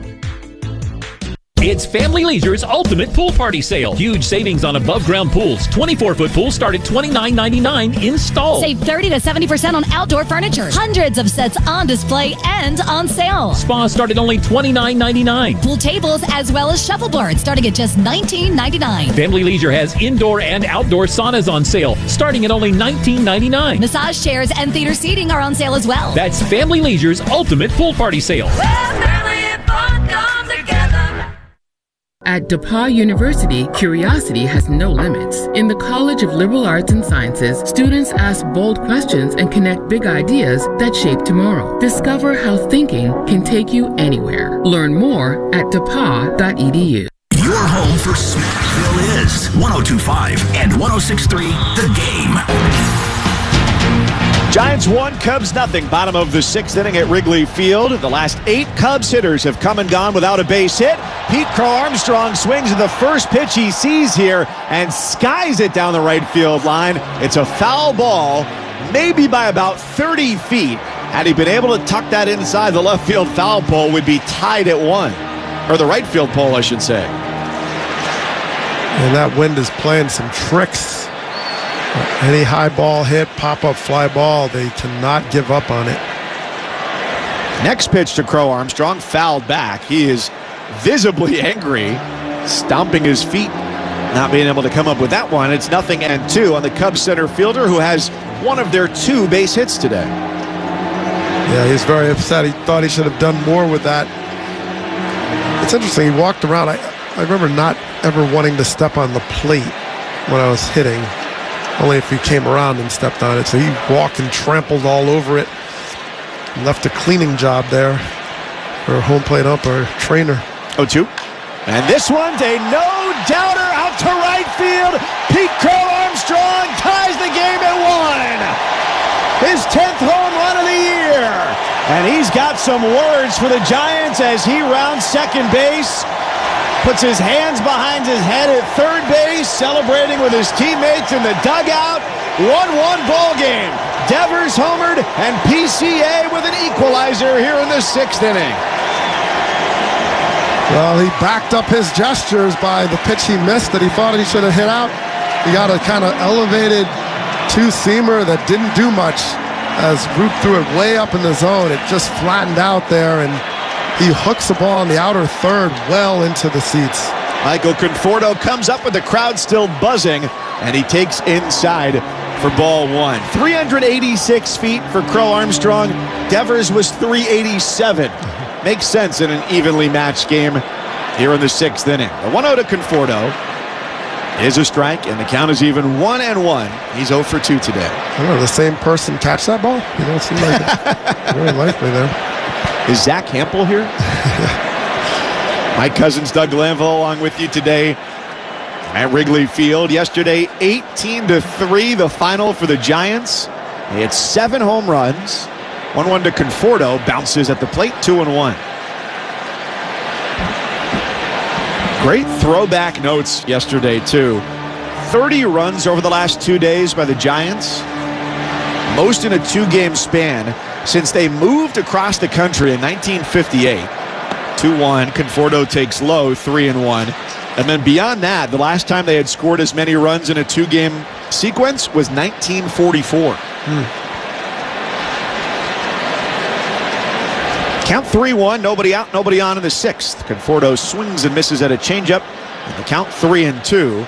It's Family Leisure's Ultimate Pool Party Sale. Huge savings on above-ground pools. twenty-four foot pools start at twenty-nine ninety-nine installed. Save thirty to seventy percent on outdoor furniture. Hundreds of sets on display and on sale. Spas start at only twenty-nine ninety-nine. Pool tables as well as shuffleboards starting at just nineteen ninety-nine. Family Leisure has indoor and outdoor saunas on sale starting at only nineteen ninety-nine. Massage chairs and theater seating are on sale as well. That's Family Leisure's Ultimate Pool Party Sale. Where family and fun come together. At DePauw University, curiosity has no limits. In the College of Liberal Arts and Sciences, students ask bold questions and connect big ideas that shape tomorrow. Discover how thinking can take you anywhere. Learn more at d e p a w dot e d u. Your home for Smashville is one oh two point five and one oh six point three The Game. Giants one, Cubs nothing. Bottom of the sixth inning at Wrigley Field. The last eight Cubs hitters have come and gone without a base hit. Pete Crow Armstrong swings at the first pitch he sees here and skies it down the right field line. It's a foul ball, maybe by about thirty feet. Had he been able to tuck that inside the left field foul pole, would be tied at one. Or the right field pole, I should say. And that wind is playing some tricks Any high ball hit, pop-up fly ball, they cannot give up on it. Next pitch to Crow Armstrong, fouled back. He is visibly angry, stomping his feet, not being able to come up with that one. It's nothing and two on the Cubs center fielder, who has one of their two base hits today. Yeah, he's very upset. He thought he should have done more with that. It's interesting. He walked around. I, I remember not ever wanting to step on the plate when I was hitting, only if he came around and stepped on it. So he walked and trampled all over it. Left a cleaning job there for home plate umpire trainer. oh two. And this one's a no-doubter out to right field. Pete Crow Armstrong ties the game at one. His tenth home run of the year. And he's got some words for the Giants as he rounds second base. Puts his hands behind his head at third base, celebrating with his teammates in the dugout. one one ball game. Devers homered and P C A with an equalizer here in the sixth inning. Well, he backed up his gestures by the pitch he missed that he thought he should have hit out. He got a kind of elevated two-seamer that didn't do much as Roop threw it way up in the zone. It just flattened out there, and he hooks the ball on the outer third well into the seats. Michael Conforto comes up with the crowd still buzzing, and he takes inside for ball one. three hundred eighty-six feet for Crow Armstrong. Devers was three eighty-seven. Makes sense in an evenly matched game here in the sixth inning. The one oh to Conforto is a strike, and the count is even one and one. He's oh for two today. I don't know, the same person catch that ball? You don't seem like it. Very likely there. Is Zach Hampel here? Mike Cousins, Doug Glanville along with you today at Wrigley Field. Yesterday, eighteen to three, the final for the Giants. They had seven home runs. one one to Conforto, bounces at the plate, two and one. Great throwback notes yesterday, too. thirty runs over the last two days by the Giants. Most in a two-game span since they moved across the country in nineteen fifty-eight. two one, Conforto takes low, three and one. And then beyond that, the last time they had scored as many runs in a two-game sequence was nineteen forty-four. Hmm. Count three one, nobody out, nobody on in the sixth. Conforto swings and misses at a changeup. And the count three and two.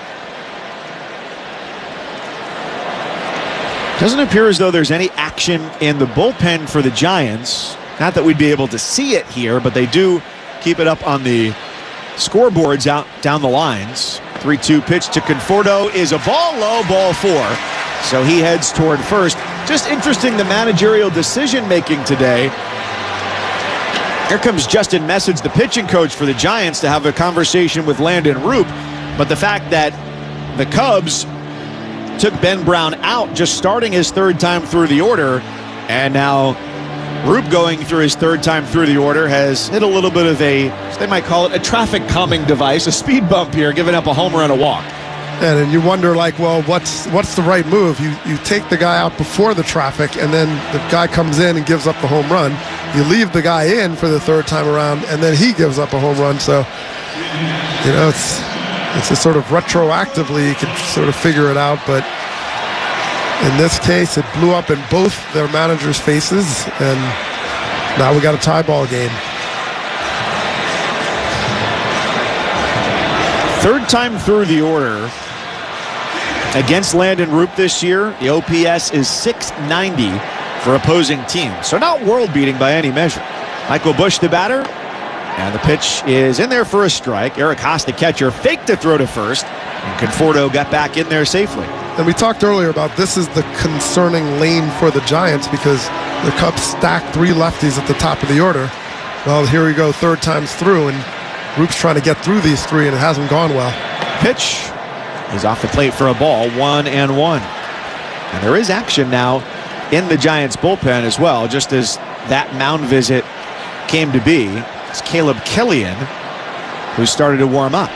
Doesn't appear as though there's any action in the bullpen for the Giants. Not that we'd be able to see it here, but they do keep it up on the scoreboards out down the lines. three two pitch to Conforto is a ball low, ball four. So he heads toward first. Just interesting, the managerial decision-making today. Here comes Justin Message, the pitching coach for the Giants, to have a conversation with Landon Roop. But the fact that the Cubs took Ben Brown out, just starting his third time through the order, and now Roop going through his third time through the order has hit a little bit of a, they might call it a traffic calming device, a speed bump here, giving up a homer and a walk. And, and you wonder, like, well, what's what's the right move? You you take the guy out before the traffic, and then the guy comes in and gives up the home run. You leave the guy in for the third time around, and then he gives up a home run. So, you know, it's it's a sort of retroactively you can sort of figure it out. But in this case, it blew up in both their managers' faces, and now we got a tie ball game. Third time through the order against Landon Roop this year. The O P S is six ninety for opposing teams. So not world-beating by any measure. Michael Busch, the batter. And the pitch is in there for a strike. Eric Haas, the catcher, faked the throw to first. And Conforto got back in there safely. And we talked earlier about this is the concerning lane for the Giants because the Cubs stacked three lefties at the top of the order. Well, here we go, third time's through, and Roop's trying to get through these three, and it hasn't gone well. Pitch is off the plate for a ball, one and one. And there is action now in the Giants bullpen as well, just as that mound visit came to be. It's Caleb Killian who started to warm up.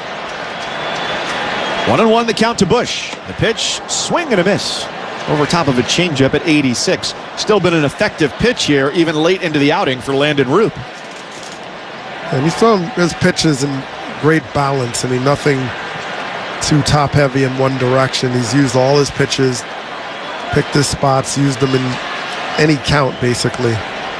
One and one the count to Busch. The pitch, swing and a miss. Over top of a changeup at eighty-six. Still been an effective pitch here, even late into the outing for Landon Roop. And he's thrown his pitches in great balance. I mean, nothing too top-heavy in one direction. He's used all his pitches, picked his spots, used them in any count, basically.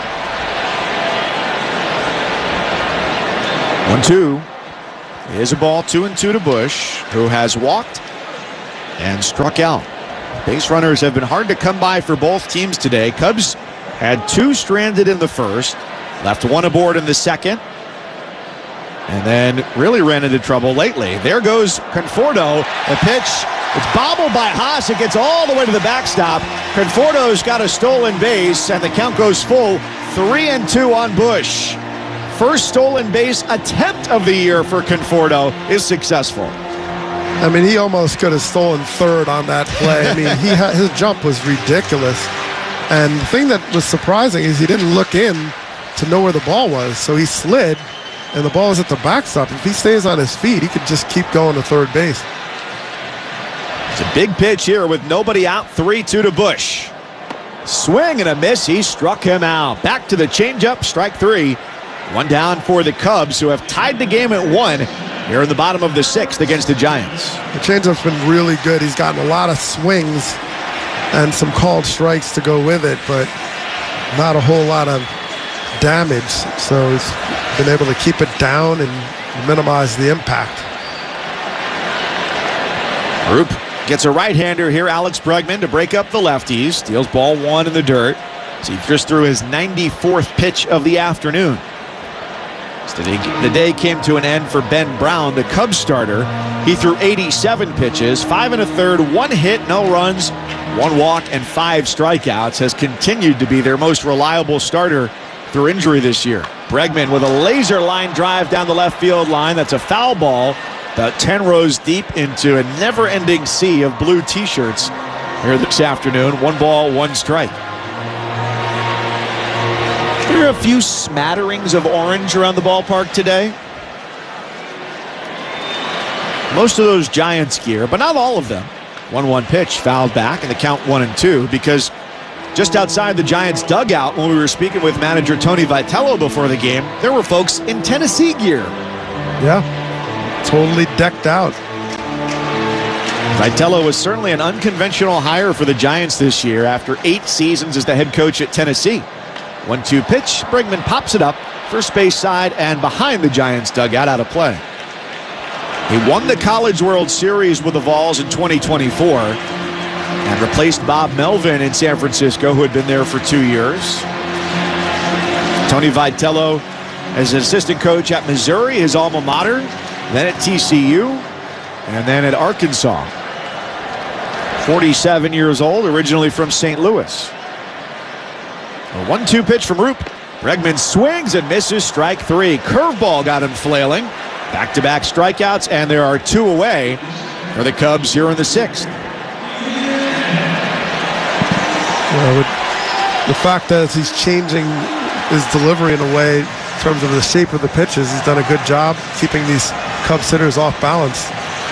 one two. Here's a ball, two and two to Bush, who has walked and struck out. Base runners have been hard to come by for both teams today. Cubs had two stranded in the first, left one aboard in the second, and then really ran into trouble lately. There goes Conforto. The pitch, it's bobbled by Haas. It gets all the way to the backstop. Conforto's got a stolen base, and the count goes full. Three and two on Bush. First stolen base attempt of the year for Conforto is successful. I mean, he almost could have stolen third on that play. I mean, he ha- his jump was ridiculous. And the thing that was surprising is he didn't look in to know where the ball was. So he slid, and the ball was at the backstop. If he stays on his feet, he could just keep going to third base. It's a big pitch here with nobody out. three two to Bush. Swing and a miss. He struck him out. Back to the changeup. Strike three. One down for the Cubs, who have tied the game at one here in the bottom of the sixth against the Giants. The changeup's been really good. He's gotten a lot of swings and some called strikes to go with it, but not a whole lot of damage. So he's been able to keep it down and minimize the impact. Roop gets a right-hander here, Alex Bregman, to break up the lefties. Steals ball one in the dirt. So he just threw his ninety-fourth pitch of the afternoon. So the day came to an end for Ben Brown, the Cubs starter. He threw eighty-seven pitches, five and a third, one hit, no runs, one walk, and five strikeouts. Has continued to be their most reliable starter through injury this year. Bregman with a laser line drive down the left field line. That's a foul ball, about ten rows deep into a never-ending sea of blue T-shirts here this afternoon. One ball, one strike. There are a few smatterings of orange around the ballpark today. Most of those Giants gear, but not all of them. one one pitch fouled back, and the count one and two, because just outside the Giants dugout, when we were speaking with manager Tony Vitello before the game, there were folks in Tennessee gear. Yeah, totally decked out. Vitello was certainly an unconventional hire for the Giants this year after eight seasons as the head coach at Tennessee. one two pitch. Bregman pops it up. First base side and behind the Giants dugout, out of play. He won the College World Series with the Vols in twenty twenty-four and replaced Bob Melvin in San Francisco, who had been there for two years. Tony Vitello as an assistant coach at Missouri, his alma mater, then at T C U, and then at Arkansas. forty-seven years old, originally from Saint Louis. A one two pitch from Roop. Bregman swings and misses, strike three. Curveball got him flailing. Back-to-back strikeouts, and there are two away for the Cubs here in the sixth. Well, with the fact that he's changing his delivery in a way in terms of the shape of the pitches, he's done a good job keeping these Cubs hitters off balance.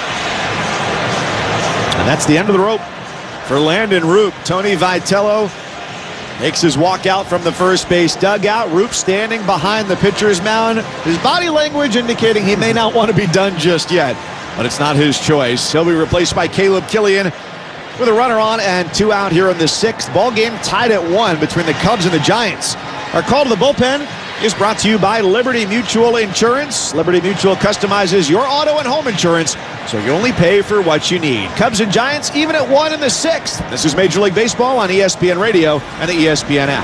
And that's the end of the rope for Landon Roop. Tony Vitello makes his walk out from the first base dugout. Roop standing behind the pitcher's mound. His body language indicating he may not want to be done just yet, but it's not his choice. He'll be replaced by Caleb Killian with a runner on and two out here in the sixth. Ball game tied at one between the Cubs and the Giants. Our call to the bullpen is brought to you by Liberty Mutual Insurance. Liberty Mutual customizes your auto and home insurance, so you only pay for what you need. Cubs and Giants even at one in the sixth. This is Major League Baseball on E S P N Radio and the E S P N app.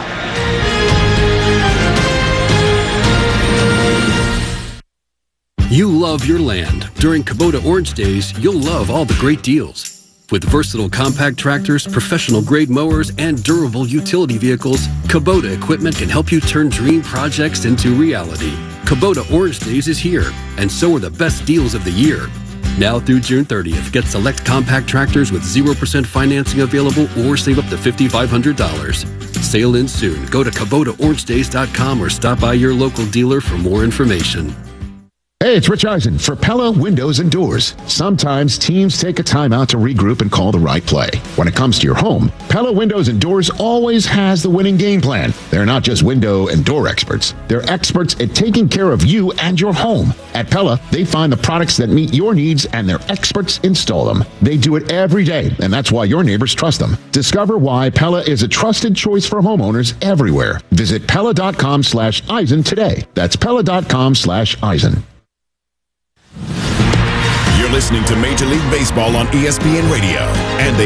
You love your land. During Kubota Orange Days, you'll love all the great deals. With versatile compact tractors, professional-grade mowers, and durable utility vehicles, Kubota equipment can help you turn dream projects into reality. Kubota Orange Days is here, and so are the best deals of the year. Now through June thirtieth, get select compact tractors with zero percent financing available or save up to five thousand five hundred dollars. Sale ends soon. Go to Kubota Orange Days dot com or stop by your local dealer for more information. Hey, it's Rich Eisen for Pella Windows and Doors. Sometimes teams take a timeout to regroup and call the right play. When it comes to your home, Pella Windows and Doors always has the winning game plan. They're not just window and door experts. They're experts at taking care of you and your home. At Pella, they find the products that meet your needs and their experts install them. They do it every day, and that's why your neighbors trust them. Discover why Pella is a trusted choice for homeowners everywhere. Visit Pella.com slash Eisen today. That's Pella.com slash Eisen. You're listening to Major League Baseball on E S P N Radio and the